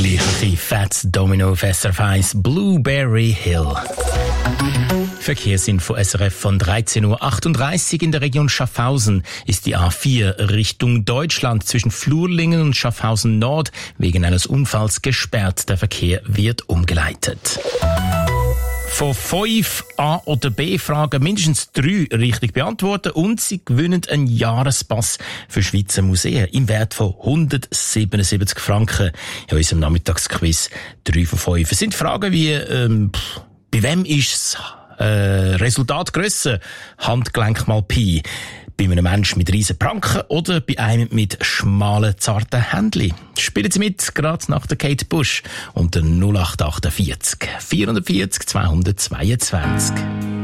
Unvergleichliche Fats Domino auf SRF 1 Blueberry Hill. Verkehrsinfo SRF von 13.38 Uhr in der Region Schaffhausen ist die A4 Richtung Deutschland zwischen Flurlingen und Schaffhausen Nord wegen eines Unfalls gesperrt. Der Verkehr wird umgeleitet. Von 5 A- oder B-Fragen mindestens 3 richtig beantworten und Sie gewinnen einen Jahrespass für Schweizer Museen im Wert von 177 Franken. In unserem Nachmittagsquiz 3 von 5. Es sind Fragen wie, bei wem ist das Resultat grösser? Handgelenk mal Pi. Bei einem Menschen mit riesen Pranken oder bei einem mit schmalen, zarten Händchen. Spielen Sie mit, gerade nach der Kate Bush unter 0848 440 222.